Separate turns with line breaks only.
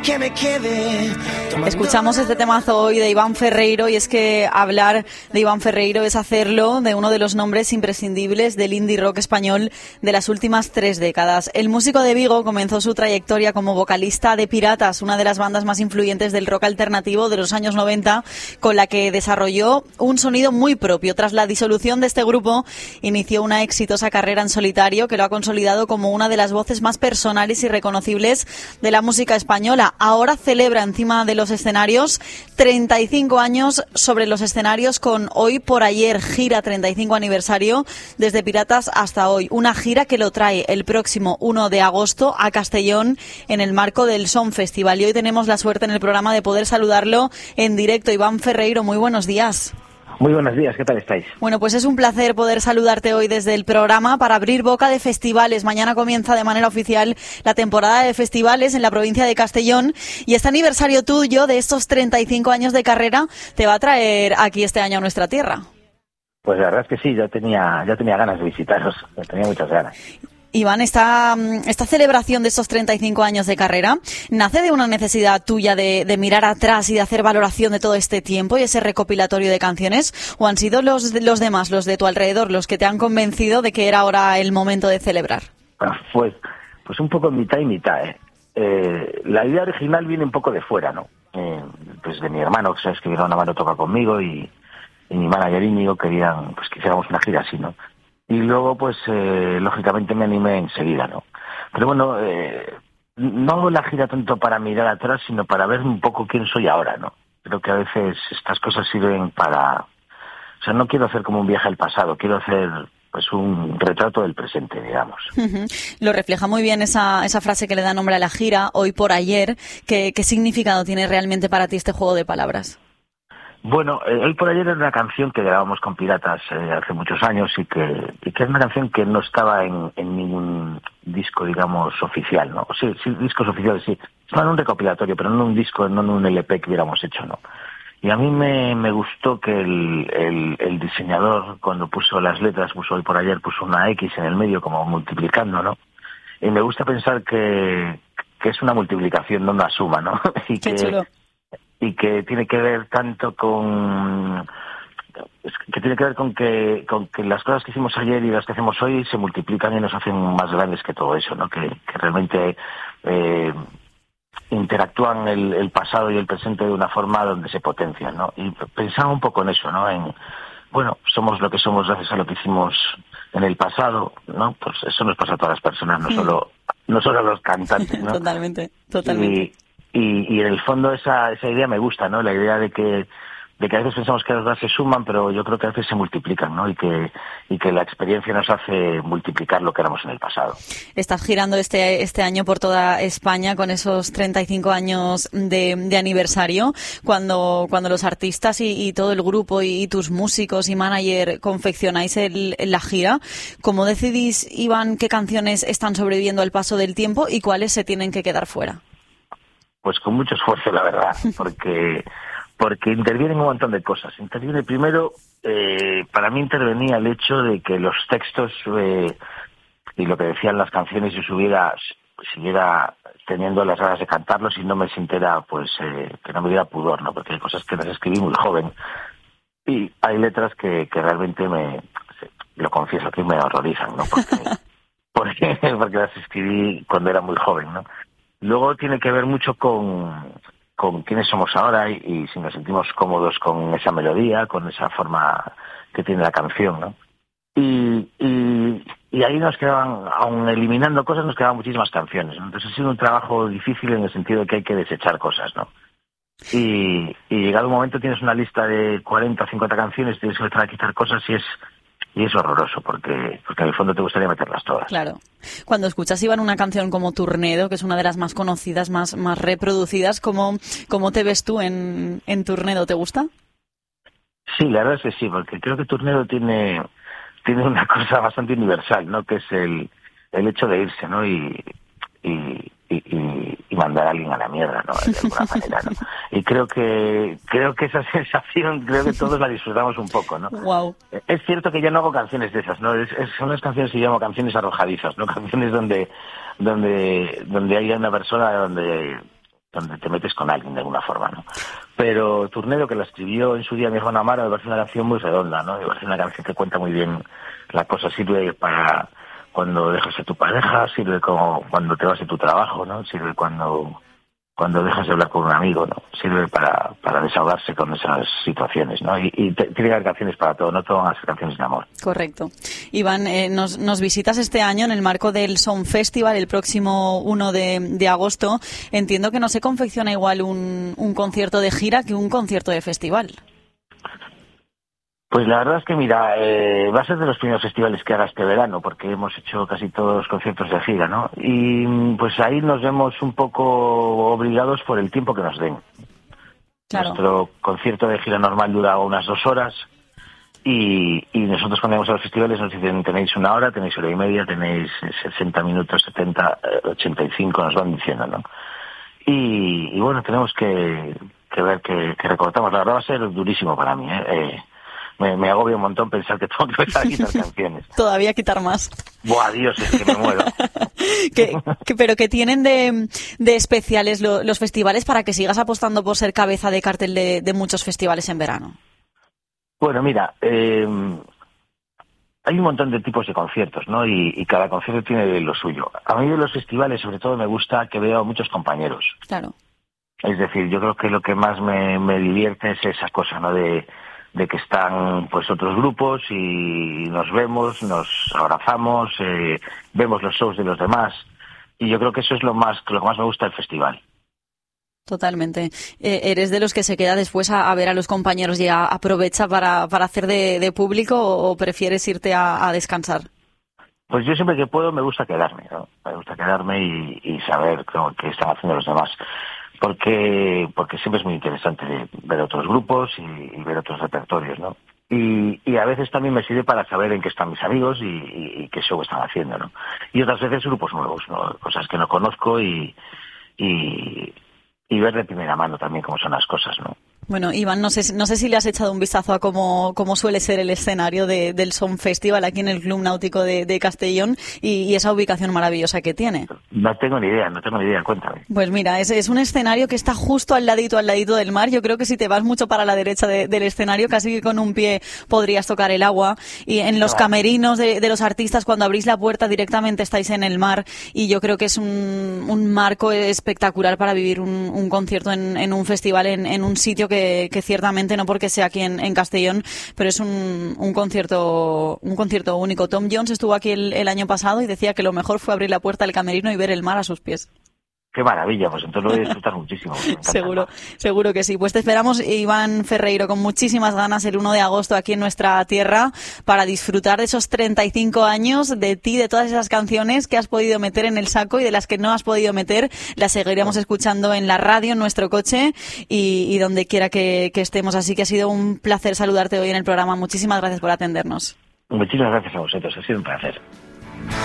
que me quede.
Escuchamos este temazo hoy de Iván Ferreiro, y es que hablar de Iván Ferreiro es hacerlo de uno de los nombres imprescindibles del indie rock español de las últimas 3 décadas. El músico de Vigo comenzó su trayectoria como vocalista de Piratas, una de las bandas más influyentes del rock alternativo de los años 90, con la que desarrolló un sonido muy propio. Tras la disolución de este grupo, inició una exitosa carrera en solitario que lo ha consolidado como una de las voces más personales y reconocibles de la música española. Ahora celebra encima de los escenarios 35 años sobre los escenarios con Hoy por Ayer, gira 35 aniversario desde Piratas hasta hoy. Una gira que lo trae el próximo 1 de agosto a Castellón en el marco del Son Festival. Y hoy tenemos la suerte en el programa de poder saludarlo en directo. Iván Ferreiro, muy buenos días.
Muy buenos días, ¿qué tal estáis?
Bueno, pues es un placer poder saludarte hoy desde el programa para abrir boca de festivales. Mañana comienza de manera oficial la temporada de festivales en la provincia de Castellón, y este aniversario tuyo de estos 35 años de carrera te va a traer aquí este año a nuestra tierra.
Pues la verdad es que sí, ya tenía ganas de visitaros, tenía muchas ganas.
Iván, esta celebración de estos 35 años de carrera nace de una necesidad tuya de mirar atrás y de hacer valoración de todo este tiempo y ese recopilatorio de canciones, ¿o han sido los demás, los de tu alrededor, los que te han convencido de que era ahora el momento de celebrar?
Pues un poco mitad y mitad, la idea original viene un poco de fuera, ¿no? Pues de mi hermano, que sabes que viene una mano toca conmigo, y mi manager Íñigo querían pues que hiciéramos una gira así, ¿no? Y luego, pues, lógicamente me animé enseguida, ¿no? Pero bueno, no hago la gira tanto para mirar atrás, sino para ver un poco quién soy ahora, ¿no? Creo que a veces estas cosas sirven para... O sea, no quiero hacer como un viaje al pasado, quiero hacer pues un retrato del presente, digamos.
Lo refleja muy bien esa frase que le da nombre a la gira, Hoy por Ayer. ¿Qué significado tiene realmente para ti este juego de palabras?
Bueno, Hoy por Ayer era una canción que grabamos con Piratas hace muchos años y que es una canción que no estaba en ningún disco, digamos, oficial, ¿no? Sí, discos oficiales, sí. Estaba en un recopilatorio, pero no en un disco, no en un LP que hubiéramos hecho, ¿no? Y a mí me gustó que el diseñador, cuando puso las letras, puso Hoy por Ayer, puso una X en el medio como multiplicando, ¿no? Y me gusta pensar que es una multiplicación, no una suma, ¿no?
Qué chulo.
Y que tiene que ver tanto con que las cosas que hicimos ayer y las que hacemos hoy se multiplican y nos hacen más grandes que todo eso, ¿no? Que realmente interactúan el pasado y el presente de una forma donde se potencian, ¿no? Y pensaba un poco en eso, ¿no? Bueno, somos lo que somos gracias a lo que hicimos en el pasado, ¿no? Pues eso nos pasa a todas las personas, no solo a los cantantes, ¿no?
Totalmente.
Y en el fondo esa idea me gusta, ¿no? La idea de que a veces pensamos que las cosas se suman, pero yo creo que a veces se multiplican, ¿no? Y que la experiencia nos hace multiplicar lo que éramos en el pasado.
Estás girando este año por toda España con esos 35 años de aniversario. Cuando los artistas y todo el grupo y tus músicos y manager confeccionáis la gira, ¿cómo decidís, Iván, qué canciones están sobreviviendo al paso del tiempo y cuáles se tienen que quedar fuera?
Pues con mucho esfuerzo, la verdad, porque intervienen un montón de cosas. Interviene primero, para mí intervenía el hecho de que los textos y lo que decían las canciones yo siguiera teniendo las ganas de cantarlos y no me sintiera, pues, que no me diera pudor, ¿no? Porque hay cosas que las escribí muy joven y hay letras que realmente lo confieso, que me horrorizan, ¿no? Porque las escribí cuando era muy joven, ¿no? Luego tiene que ver mucho con quiénes somos ahora y si nos sentimos cómodos con esa melodía, con esa forma que tiene la canción, ¿no? Y ahí nos quedaban, aun eliminando cosas, nos quedaban muchísimas canciones, ¿no? Entonces ha sido un trabajo difícil en el sentido de que hay que desechar cosas, ¿no? Y llegado un momento tienes una lista de 40 o 50 canciones, tienes que empezar a quitar cosas y es horroroso, porque en el fondo te gustaría meterlas todas.
Claro. Cuando escuchas, Iván, una canción como Turnedo, que es una de las más conocidas, más reproducidas, ¿cómo te ves tú en Turnedo? ¿Te gusta?
Sí, la verdad es que sí, porque creo que Turnedo tiene una cosa bastante universal, ¿no? Que es el hecho de irse, ¿no? Y mandar a alguien a la mierda, ¿no? De alguna manera, ¿no? Y creo que esa sensación, creo que todos la disfrutamos un poco, ¿no?
Wow.
Es cierto que ya no hago canciones de esas, ¿no? Son las canciones que llamo canciones arrojadizas, ¿no? Canciones donde hay una persona donde te metes con alguien de alguna forma, ¿no? Pero Turnero, que la escribió en su día mi hermana Amara, me parece una canción muy redonda, ¿no? Me parece una canción que cuenta muy bien la cosa, sirve para cuando dejas a tu pareja, sirve como cuando te vas de tu trabajo, ¿no? Sirve cuando dejas de hablar con un amigo, ¿no? Sirve para desahogarse con esas situaciones, ¿no? Y tiene que haber canciones para todo, no todas las canciones de amor.
Correcto. Iván, nos visitas este año en el marco del Sound Festival, el próximo 1 de agosto. Entiendo que no se confecciona igual un concierto de gira que un concierto de festival.
Pues la verdad es que, mira, va a ser de los primeros festivales que haga este verano, porque hemos hecho casi todos los conciertos de gira, ¿no? Y pues ahí nos vemos un poco obligados por el tiempo que nos den. Claro. Nuestro concierto de gira normal dura unas 2 horas y nosotros cuando vamos a los festivales nos dicen tenéis 1 hora, tenéis 1 hora y media, tenéis 60 minutos, 70, 85, nos van diciendo, ¿no? Y bueno, tenemos que ver que recortamos. La verdad va a ser durísimo para mí, Me agobia un montón pensar que tengo que empezar a quitar canciones.
Todavía quitar más.
Buah, Dios, es que me muero.
Pero que tienen de especiales los festivales para que sigas apostando por ser cabeza de cartel de muchos festivales en verano.
Bueno, mira, hay un montón de tipos de conciertos, ¿no? Y cada concierto tiene lo suyo. A mí de los festivales, sobre todo, me gusta que veo a muchos compañeros.
Claro.
Es decir, yo creo que lo que más me divierte es esa cosa, ¿no? De que están pues otros grupos y nos vemos, nos abrazamos, vemos los shows de los demás y yo creo que eso es lo que más me gusta del festival.
Totalmente. ¿Eres de los que se queda después a ver a los compañeros y aprovecha para hacer de público o prefieres irte a descansar?
Pues yo siempre que puedo me gusta quedarme, ¿no? Me gusta quedarme y saber qué están haciendo los demás. Porque siempre es muy interesante ver otros grupos y ver otros repertorios, ¿no? Y a veces también me sirve para saber en qué están mis amigos y qué show están haciendo, ¿no? Y otras veces grupos nuevos, ¿no? Cosas que no conozco y ver de primera mano también cómo son las cosas, ¿no?
Bueno, Iván, no sé si le has echado un vistazo a cómo suele ser el escenario del Sound Festival aquí en el Club Náutico de Castellón y esa ubicación maravillosa que tiene.
No tengo ni idea, cuéntame.
Pues mira, es un escenario que está justo al ladito del mar. Yo creo que si te vas mucho para la derecha del escenario, casi que con un pie podrías tocar el agua. Y en los camerinos de los artistas, cuando abrís la puerta directamente estáis en el mar y yo creo que es un marco espectacular para vivir un concierto en un festival, en un sitio que ciertamente, no porque sea aquí en Castellón, pero es un concierto único. Tom Jones estuvo aquí el año pasado y decía que lo mejor fue abrir la puerta del camerino y ver el mar a sus pies.
Qué maravilla, pues entonces lo voy a disfrutar muchísimo.
Seguro que sí. Pues te esperamos, Iván Ferreiro, con muchísimas ganas el 1 de agosto aquí en nuestra tierra para disfrutar de esos 35 años, de ti, de todas esas canciones que has podido meter en el saco y de las que no has podido meter. Las seguiremos escuchando en la radio, en nuestro coche y donde quiera que estemos. Así que ha sido un placer saludarte hoy en el programa. Muchísimas gracias por atendernos.
Muchísimas gracias a vosotros, ha sido un placer.